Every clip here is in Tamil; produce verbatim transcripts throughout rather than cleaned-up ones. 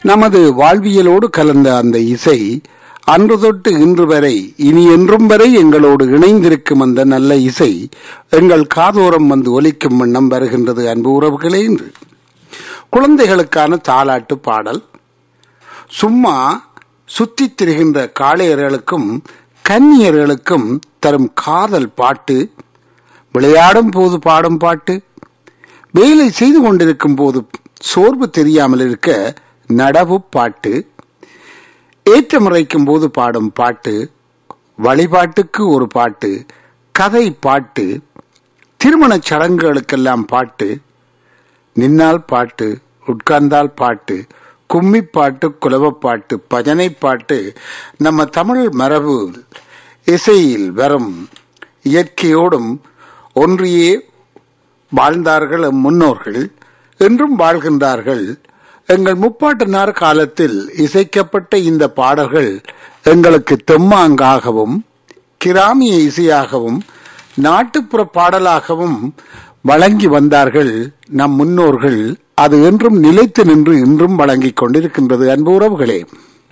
நமது வாழ்வியலோடு கலந்த அந்த இசை அன்று தொட்டு இன்று வரை இனி என்றும் வரை எங்களோடு இணைந்திருக்கும் அந்த நல்ல இசை எங்கள் காதோரம் வந்து ஒலிக்கும் வண்ணம் வருகின்றது. அன்பு உறவுகளே, இன்று குழந்தைகளுக்கான தாலாட்டு பாடல், சும்மா சுத்தித் திரிகின்ற காளையர்களுக்கும் கன்னியர்களுக்கும் தரும் காதல் பாட்டு, விளையாடும் போது பாடும் பாட்டு, வேலை செய்து கொண்டிருக்கும் போது சோர்வு தெரியாமல் இருக்க நடவு பாட்டு, ஏற்றமுறைக்கும் போது பாடும் பாட்டு, வழிபாட்டுக்கு ஒரு பாட்டு, கதை பாட்டு, திருமணச் சடங்குகளுக்கெல்லாம் பாட்டு, நின்னால் பாட்டு, உட்கார்ந்தால் பாட்டு, கும்மி பாட்டு, குலவப்பாட்டு, பஜனை பாட்டு, நம்ம தமிழ் மரபு இசையில் வரும் இயற்கையோடும் ஒன்றியே வாழ்ந்தார்கள் முன்னோர்கள், என்றும் வாழ்கின்றார்கள். எங்கள் முப்பாட்டனார் காலத்தில் இசைக்கப்பட்ட இந்த பாடல்கள் எங்களுக்கு தெம்மாங்காகவும் கிராமிய இசையாகவும் நாட்டுப்புற பாடலாகவும் வழங்கி வந்தார்கள் நம் முன்னோர்கள். அது என்றும் நிலைத்து நின்று இன்றும் வழங்கிக் கொண்டிருக்கின்றது. அன்பு உறவுகளே,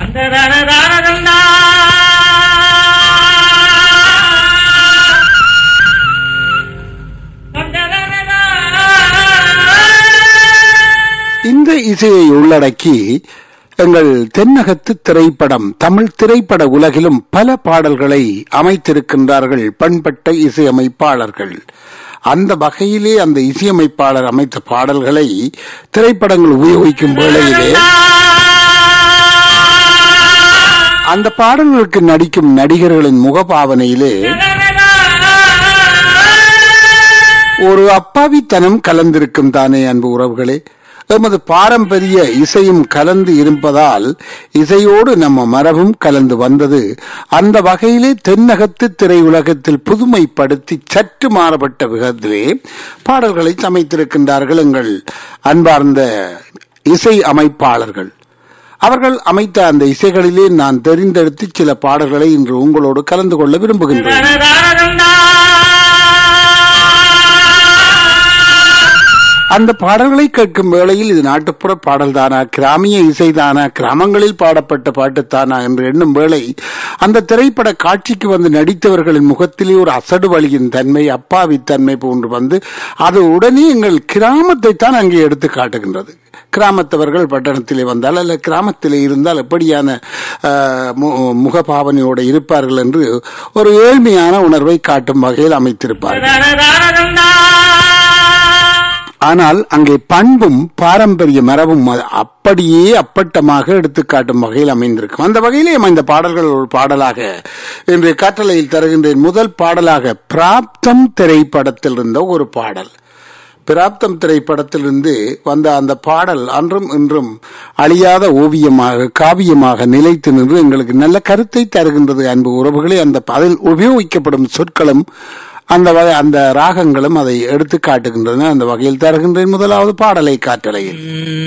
இந்த இசையை உள்ளடக்கி எங்கள் தென்னகத்து திரைப்படம், தமிழ் திரைப்பட உலகிலும் பல பாடல்களை அமைத்திருக்கின்றார்கள் பண்பட்ட இசையமைப்பாளர்கள். அந்த வகையிலே அந்த இசையமைப்பாளர் அமைத்த பாடல்களை திரைப்படங்கள் உபயோகிக்கும் வேளையிலே அந்த பாடல்களுக்கு நடிக்கும் நடிகர்களின் முகபாவனையிலே ஒரு அப்பாவித்தனம் கலந்திருக்கும் தானே. அன்பு உறவுகளே, எமது பாரம்பரிய இசையும் கலந்து இருப்பதால் இசையோடு நம்ம மரபும் கலந்து வந்தது. அந்த வகையிலே தென்னகத்து திரையுலகத்தில் புதுமைப்படுத்தி சற்று மாறுபட்ட விதத்திலே பாடல்களை அமைத்திருக்கின்றார்கள் எங்கள் அன்பார்ந்த இசை அமைப்பாளர்கள். அவர்கள் அமைத்த அந்த இசைகளிலே நான் தெரிந்தெடுத்து சில பாடல்களை இன்று உங்களோடு கலந்து கொள்ள விரும்புகின்றேன். அந்த பாடல்களை கேட்கும் வேளையில் இது நாட்டுப்புற பாடல் தானா, கிராமிய இசைதானா, கிராமங்களில் பாடப்பட்ட பாட்டுத்தானா என்று எண்ணும் வேளை அந்த திரைப்பட காட்சிக்கு வந்து நடித்தவர்களின் முகத்திலே ஒரு அசடு வழியின் தன்மை, அப்பாவித்தன்மை போன்று வந்து அது உடனே எங்கள் கிராமத்தை தான் அங்கே எடுத்து காட்டுகின்றது. கிராமத்தவர்கள் பட்டணத்திலே வந்தால் அல்ல கிராமத்திலே இருந்தால் எப்படியான முகபாவனையோடு இருப்பார்கள் என்று ஒரு ஏழ்மையான உணர்வை காட்டும் வகையில் அமைத்திருப்பார்கள். ஆனால் அங்கே பண்பும் பாரம்பரிய மரபும் அப்படியே அப்பட்டமாக எடுத்துக்காட்டும் வகையில் அமைந்திருக்கும். அந்த வகையிலே அமைந்த பாடல்கள் ஒரு பாடலாக இன்றைய கட்டளையில் தருகின்றேன். முதல் பாடலாக பிராப்தம் திரைப்படத்தில் இருந்த ஒரு பாடல். பிராப்தம் திரைப்படத்திலிருந்து வந்த அந்த பாடல் அன்றும் இன்றும் அழியாத ஓவியமாக காவியமாக நிலைத்து நின்று எங்களுக்கு நல்ல கருத்தை தருகின்றது. அன்பு உறவுகளே, அந்த அதில் உபயோகிக்கப்படும் சொற்களும் அந்த வகை அந்த ராகங்களும் அதை எடுத்து காட்டுகின்றன. அந்த வகையில் தருகின்றேன் முதலாவது பாடலை காட்டலையில்.